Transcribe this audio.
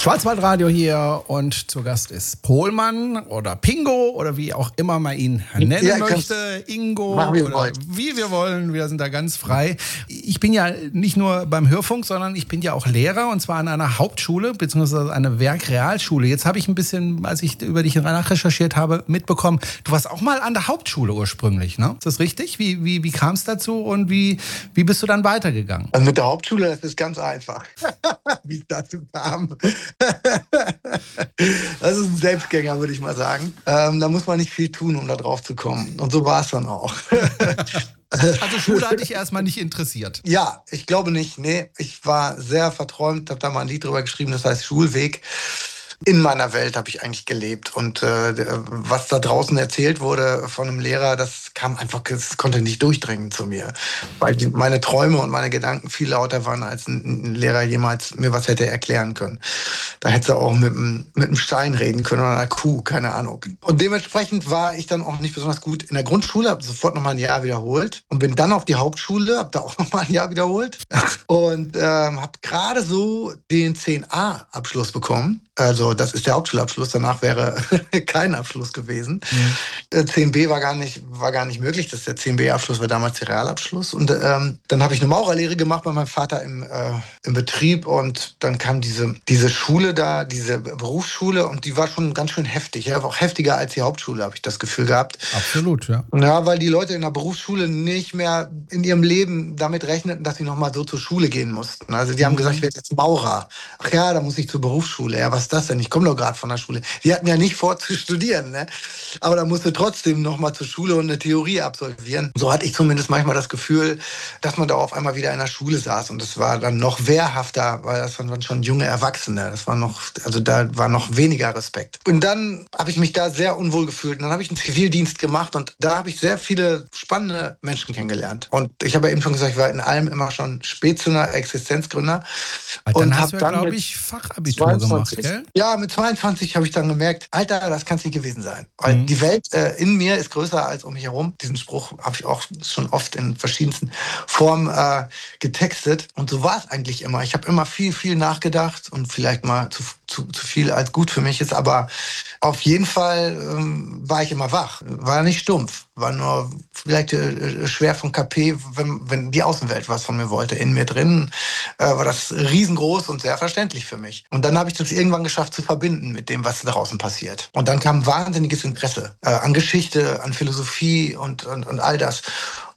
Schwarzwaldradio hier und zu Gast ist Pohlmann oder Pingo oder wie auch immer man ihn nennen möchte. Ingo oder wie wir wollen. Wir sind da ganz frei. Ich bin ja nicht nur beim Hörfunk, sondern ich bin ja auch Lehrer und zwar an einer Hauptschule bzw. einer Werkrealschule. Jetzt habe ich ein bisschen, als ich über dich nachrecherchiert habe, mitbekommen, du warst auch mal an der Hauptschule ursprünglich, ne? Ist das richtig? Wie kam es dazu und wie bist du dann weitergegangen? Also mit der Hauptschule, das ist ganz einfach, wie es dazu kam. Das ist ein Selbstgänger, würde ich mal sagen. Da muss man nicht viel tun, um da drauf zu kommen. Und so war es dann auch. Also Schule hat dich erstmal nicht interessiert? Ja, ich glaube nicht. Nee, ich war sehr verträumt, habe da mal ein Lied drüber geschrieben, das heißt Schulweg. In meiner Welt habe ich eigentlich gelebt und was da draußen erzählt wurde von einem Lehrer, das konnte nicht durchdringen zu mir, weil meine Träume und meine Gedanken viel lauter waren, als ein Lehrer jemals mir was hätte erklären können. Da hätte er auch mit einem Stein reden können oder einer Kuh, keine Ahnung. Und dementsprechend war ich dann auch nicht besonders gut in der Grundschule, habe sofort nochmal ein Jahr wiederholt und bin dann auf die Hauptschule, habe da auch nochmal ein Jahr wiederholt und habe gerade so den 10a-Abschluss bekommen. Also das ist der Hauptschulabschluss, danach wäre kein Abschluss gewesen. Mhm. 10b war gar nicht möglich, das ist der 10b-Abschluss, war damals der Realabschluss. Und dann habe ich eine Maurerlehre gemacht bei meinem Vater im Betrieb und dann kam diese Schule da, diese Berufsschule und die war schon ganz schön heftig. Ja, auch heftiger als die Hauptschule, habe ich das Gefühl gehabt. Absolut, ja. Ja, weil die Leute in der Berufsschule nicht mehr in ihrem Leben damit rechneten, dass sie nochmal so zur Schule gehen mussten. Also die haben gesagt, ich werde jetzt Maurer. Ach ja, da muss ich zur Berufsschule. Ja, was ist das denn? Ich komme doch gerade von der Schule. Die hatten ja nicht vor zu studieren, ne? Aber da musste trotzdem nochmal zur Schule und eine Theorie absolvieren. So hatte ich zumindest manchmal das Gefühl, dass man da auf einmal wieder in der Schule saß und das war dann noch wehrhafter, weil das waren dann schon junge Erwachsene. Da war noch weniger Respekt. Und dann habe ich mich da sehr unwohl gefühlt und dann habe ich einen Zivildienst gemacht und da habe ich sehr viele spannende Menschen kennengelernt. Und ich habe ja eben schon gesagt, ich war in allem immer schon Spätzünder, Existenzgründer. Dann hast du ja, glaube ich, Fachabitur gemacht, gell? Ja, mit 22 habe ich dann gemerkt, Alter, das kann es nicht gewesen sein. Weil die Welt in mir ist größer als um mich herum. Diesen Spruch habe ich auch schon oft in verschiedensten Formen getextet. Und so war es eigentlich immer. Ich habe immer viel, viel nachgedacht und vielleicht mal zu viel als gut für mich ist. Aber auf jeden Fall war ich immer wach. War nicht stumpf. War nur vielleicht schwer von KP, wenn die Außenwelt was von mir wollte. In mir drin war das riesengroß und sehr verständlich für mich. Und dann habe ich das irgendwann geschafft zu verbinden mit dem, was draußen passiert. Und dann kam wahnsinniges Interesse an Geschichte, an Philosophie und all das.